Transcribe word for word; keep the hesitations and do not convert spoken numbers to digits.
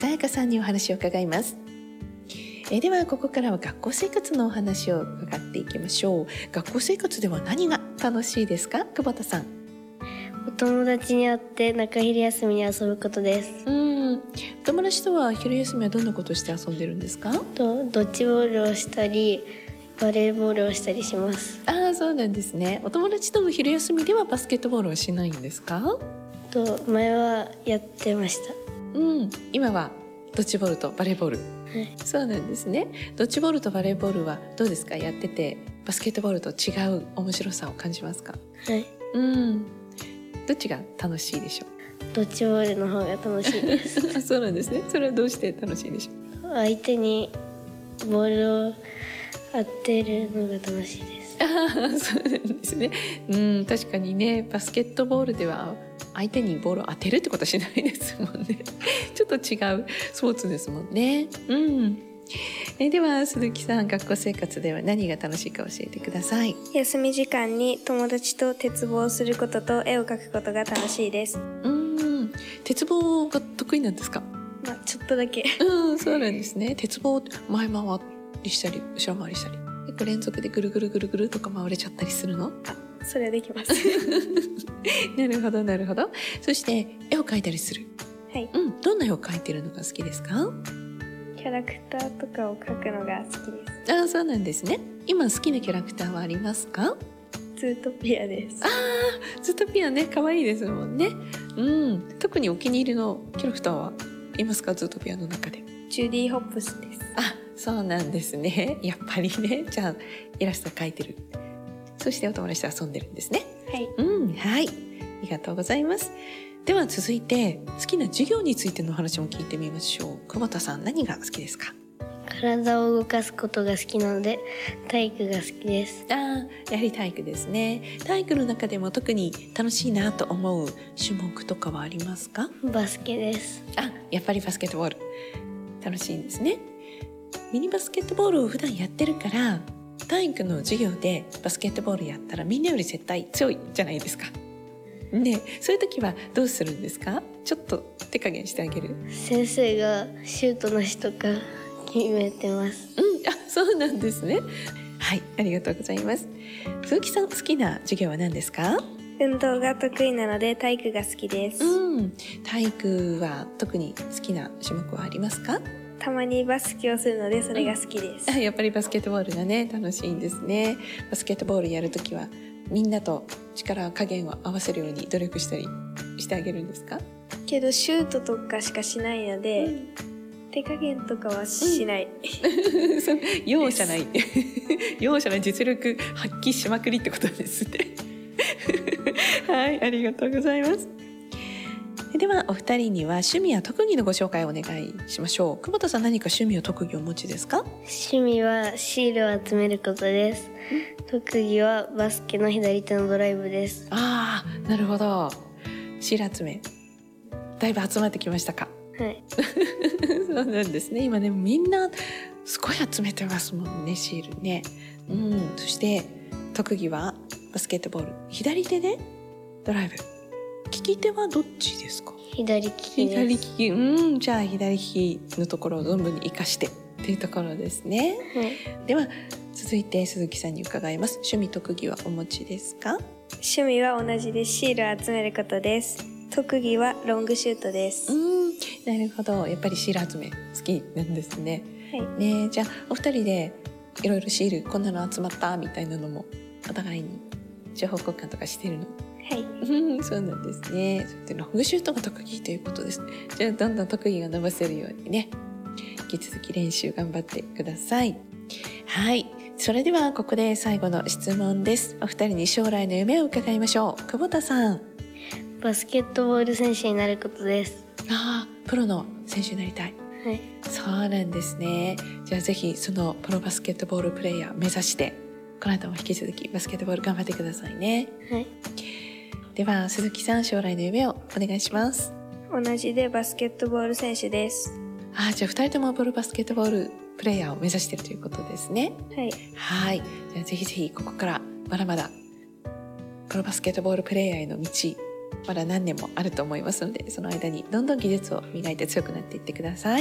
彩香さんにお話を伺います。えではここからは学校生活のお話を伺っていきましょう。学校生活では何が楽しいですか、久保田さん。 お友達に会って中昼休みに遊ぶことです。 うん、お友達とは昼休みはどんなことをして遊んでるんですか？ とドッジボールをしたりバレーボールをしたりします。 ああ、そうなんですね。お友達との昼休みではバスケットボールはしないんですか？ と前はやってました。 うん、今はドッジボールとバレーボール。 はい、 そうなんですね。ドッジボールとバレーボールはどうですか？やっててバスケットボールと違う面白さを感じますか？ はい、 うん、どっちが楽しいでしょう？ ドッジボールの方が楽しいです。 あ、そうなんですね。それはどうして楽しいでしょう？ 相手にボールを当てるのが楽しいです。 ああ、そうなんですね。うん、確かにね、バスケットボールでは相手にボールを当てるってことはしないですもんね。ちょっと違うスポーツですもんね。うん。えでは鈴木さん、学校生活では何が楽しいか教えてください。 休み時間に友達と鉄棒をすることと絵を描くことが楽しいです。 うん、鉄棒が得意なんですか？ まあ、ちょっとだけ。 うん、そうなんですね。鉄棒前回りしたり後ろ回りしたり、結構連続でぐるぐるぐるぐるとか回れちゃったりするの？ あ、それはできます。 なるほどなるほど。そして絵を描いたりする。 はい、 うん、どんな絵を描いてるのが好きですか？ キャラクターとかを描くのが好きです。 ああ、そうなんですね。今好きなキャラクターはありますか？ ズートピアです。 ああ、ズートピアね、可愛いですもんね。うん、特にお気に入りのキャラクターはいますか？ズートピアの中で。 ジュディ・ホップスです。 あ、そうなんですね。やっぱりね。じゃあイラスト描いてる。そしてお友達と遊んでるんですね。 はい。 うん、はい。ありがとうございます。では続いて好きな授業についての話も聞いてみましょう。久保田さん、何が好きですか？ 体を動かすことが好きなので体育が好きです。 ああ、やはり体育ですね。体育の中でも特に楽しいなと思う種目とかはありますか？ バスケです。 あ、やっぱりバスケットボール楽しいんですね。ミニバスケットボールを普段やってるから体育の授業でバスケットボールやったらみんなより絶対強いじゃないですかね。そういう時はどうするんですか？ちょっと手加減してあげる？ 先生がシュートの日とか決めてます。 うん、あ、そうなんですね。はい、ありがとうございます。鈴木さん、好きな授業は何ですか？ 運動が得意なので体育が好きです。 うん、体育は特に好きな種目はありますか？ たまにバスケをするのでそれが好きです。 あ、やっぱりバスケットボールがね、楽しいんですね。バスケットボールやるときはみんなと力加減を合わせるように努力したりしてあげるんですか？ けどシュートとかしかしないので、うん、手加減とかはしない、 うん、そ容赦ない容赦ない実力発揮しまくりってことですねはい、ありがとうございます。ではお二人には趣味や特技のご紹介をお願いしましょう。久保田さん、何か趣味や特技をお持ちですか？ 趣味はシールを集めることです。特技はバスケの左手のドライブです。 ああ、なるほど。シール集めだいぶ集まってきましたか？ はいそうなんですね。今ね、みんなすごい集めてますもんね、シールね。うん、そして特技はバスケットボール、左手でドライブ。利き手はどっちですか？ 左利きです。 左利き、うん、じゃあ左利きのところを存分に活かしてっていうところですね。 はい、 では続いて鈴木さんに伺います。趣味特技はお持ちですか？ 趣味は同じでシールを集めることです。特技はロングシュートです。 うん、なるほど。やっぱりシール集め好きなんですね。はい、ね、じゃあお二人でいろいろシールこんなの集まったみたいなのもお互いに情報交換とかしてるの？ はい、 うん、そうなんですね。そしてロングシュートが特技ということですね。じゃあどんどん特技が伸ばせるようにね、引き続き練習頑張ってください。はい、それではここで最後の質問です。お二人に将来の夢を伺いましょう。久保田さん。 バスケットボール選手になることです。 ああ、プロの選手になりたい。 はい、 そうなんですね。じゃあぜひそのプロバスケットボールプレイヤー目指してこの後も引き続きバスケットボール頑張ってくださいね。 はい、 では鈴木さん、将来の夢をお願いします。 同じでバスケットボール選手です。 ああ、じゃあふたりともプロバスケットボールプレイヤーを目指しているということですね。 はい。 はい。じゃあぜひぜひここからまだまだプロバスケットボールプレイヤーへの道まだ何年もあると思いますので、その間にどんどん技術を磨いて強くなっていってください。